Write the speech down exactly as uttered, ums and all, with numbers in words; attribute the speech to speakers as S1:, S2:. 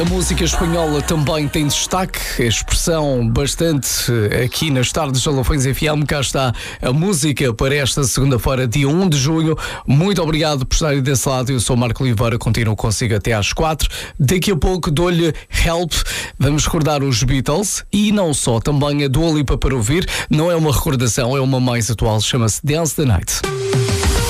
S1: A música espanhola também tem destaque, a expressão bastante aqui nas tardes de Lafões F M. Cá está a música para esta segunda-feira, dia um de junho. Muito obrigado por estarem desse lado. Eu sou o Marco Oliveira, continuo consigo até às quatro. Daqui a pouco dou-lhe Help. Vamos recordar os Beatles e não só, também a Dua Lipa para ouvir. Não é uma recordação, é uma mais atual, chama-se Dance the Night.